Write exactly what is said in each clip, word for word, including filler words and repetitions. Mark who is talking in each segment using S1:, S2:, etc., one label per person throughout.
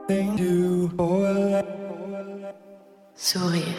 S1: Sourire.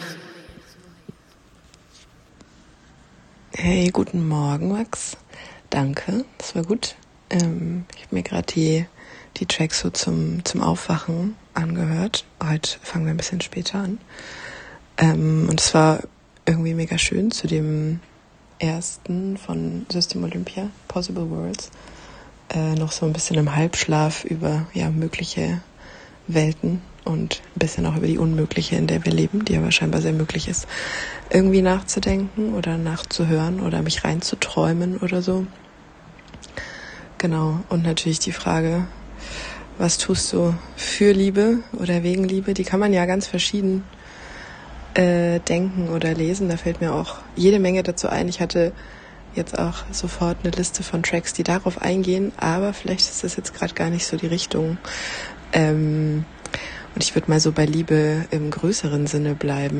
S2: Hey, guten Morgen, Max. Danke, das war gut. Ähm, ich habe mir gerade die, die Tracks so zum, zum Aufwachen angehört. Heute fangen wir ein bisschen später an. Ähm, und es war irgendwie mega schön zu dem ersten von System Olympia, Possible Worlds, äh, noch so ein bisschen im Halbschlaf über ja mögliche Welten und ein bisschen auch über die unmögliche, in der wir leben, die aber scheinbar sehr möglich ist, irgendwie nachzudenken oder nachzuhören oder mich reinzuträumen oder so. Genau, und natürlich die Frage, was tust du für Liebe oder wegen Liebe? Die kann man ja ganz verschieden äh, denken oder lesen. Da fällt mir auch jede Menge dazu ein. Ich hatte jetzt auch sofort eine Liste von Tracks, die darauf eingehen, aber vielleicht ist das jetzt gerade gar nicht so die Richtung. Ähm, und ich würde mal so bei Liebe im größeren Sinne bleiben.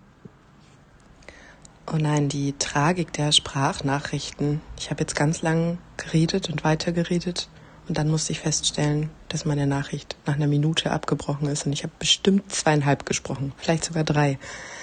S2: Oh nein, die Tragik der Sprachnachrichten. Ich habe jetzt ganz lang geredet und weitergeredet und dann musste ich feststellen, dass meine Nachricht nach einer Minute abgebrochen ist und ich habe bestimmt zweieinhalb gesprochen, vielleicht sogar drei.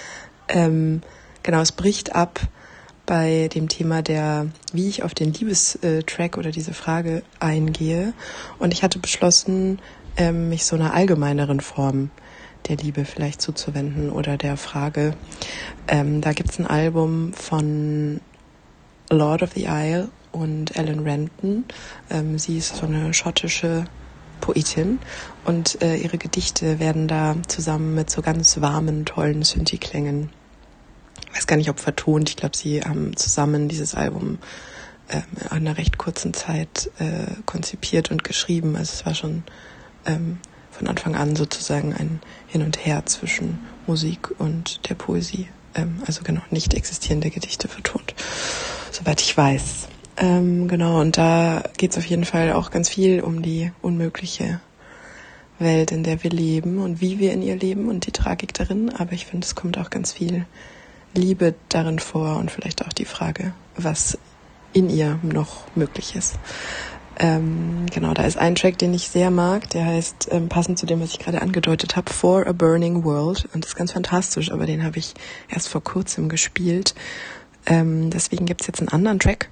S2: Ähm, genau, es bricht ab bei dem Thema der, wie ich auf den Liebestrack oder diese Frage eingehe. Und ich hatte beschlossen, ähm, mich so einer allgemeineren Form der Liebe vielleicht zuzuwenden oder der Frage. Ähm, da gibt's ein Album von Lord of the Isle und Ellen Renton. Ähm, sie ist so eine schottische Poetin und äh, ihre Gedichte werden da zusammen mit so ganz warmen, tollen Synthi-Klängen, ich weiß gar nicht, ob vertont, ich glaube, sie haben zusammen dieses Album ähm, in einer recht kurzen Zeit äh, konzipiert und geschrieben. Also es war schon ähm, von Anfang an sozusagen ein Hin und Her zwischen Musik und der Poesie. Ähm, also genau, nicht existierende Gedichte vertont, soweit ich weiß. Ähm, genau, und da geht es auf jeden Fall auch ganz viel um die unmögliche Welt, in der wir leben und wie wir in ihr leben und die Tragik darin. Aber ich finde, es kommt auch ganz viel Liebe darin vor und vielleicht auch die Frage, was in ihr noch möglich ist. Ähm, genau, da ist ein Track, den ich sehr mag, der heißt, ähm, passend zu dem, was ich gerade angedeutet habe, For a Burning World, und das ist ganz fantastisch, aber den habe ich erst vor kurzem gespielt. Ähm, deswegen gibt's jetzt einen anderen Track,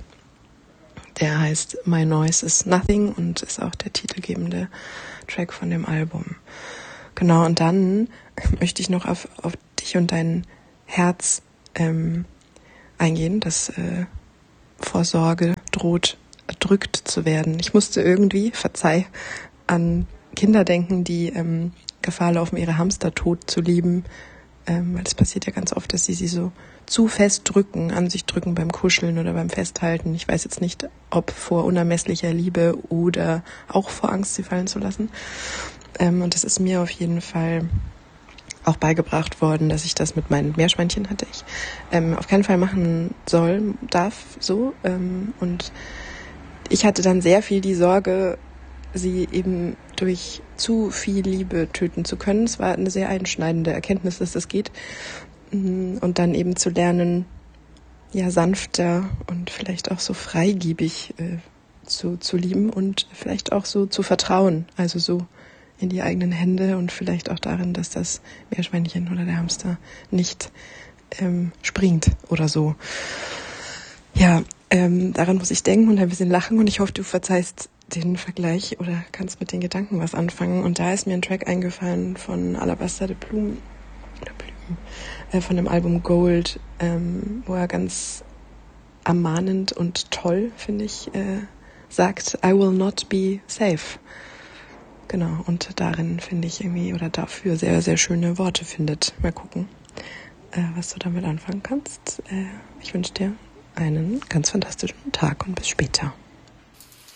S2: der heißt My Noise is Nothing und ist auch der titelgebende Track von dem Album. Genau, und dann möchte ich noch auf, auf dich und dein Herz ähm, eingehen, das äh, vor Sorge droht, erdrückt zu werden. Ich musste irgendwie, verzeih, an Kinder denken, die ähm, Gefahr laufen, ihre Hamster tot zu lieben, ähm, weil es passiert ja ganz oft, dass sie sie so zu fest drücken, an sich drücken beim Kuscheln oder beim Festhalten. Ich weiß jetzt nicht, ob vor unermesslicher Liebe oder auch vor Angst, sie fallen zu lassen. Ähm, und das ist mir auf jeden Fall auch beigebracht worden, dass ich das mit meinen Meerschweinchen hatte ich ähm, auf keinen Fall machen soll, darf, so. Ähm, und ich hatte dann sehr viel die Sorge, sie eben durch zu viel Liebe töten zu können. Es war eine sehr einschneidende Erkenntnis, dass das geht. Und dann eben zu lernen, ja, sanfter und vielleicht auch so freigiebig äh, zu, zu lieben und vielleicht auch so zu vertrauen. Also so in die eigenen Hände und vielleicht auch darin, dass das Meerschweinchen oder der Hamster nicht ähm, springt oder so. Ja, ähm, daran muss ich denken und ein bisschen lachen und ich hoffe, du verzeihst den Vergleich oder kannst mit den Gedanken was anfangen. Und da ist mir ein Track eingefallen von Alabaster de Plume, oder Plume äh, von dem Album Gold, ähm, wo er ganz ermahnend und toll, finde ich, äh, sagt, I will not be safe. Genau, und darin finde ich irgendwie, oder dafür sehr, sehr schöne Worte findet. Mal gucken, äh, was du damit anfangen kannst. Äh, ich wünsche dir einen ganz fantastischen Tag und bis später.